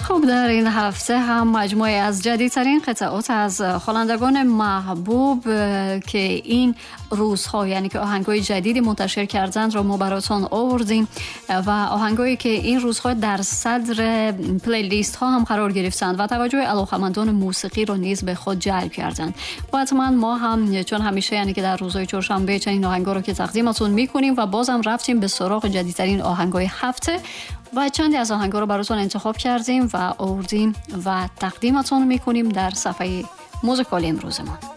خب در این هفته هم مجموعه از جدیدترین قطعات از خوانندگان محبوب که این روزها یعنی که آهنگای جدیدی منتشر کردند را ما براتون آوردیم و آهنگایی که این روزها در صدر پلیلیست ها هم قرار گرفتند و توجه علاقه‌مندان موسیقی را نیز به خود جلب کردند. و حتما ما هم چون همیشه یعنی که در روزهای چهارشنبه چنین آهنگا رو که تقدیمتون میکنیم و بازم رفتیم به سراغ جدیدترین آهنگای هفته و چندی از آهنگا رو براتون انتخاب کردیم و آوردیم و تقدیمتون میکنیم در صفحه موزیکال امروزمان.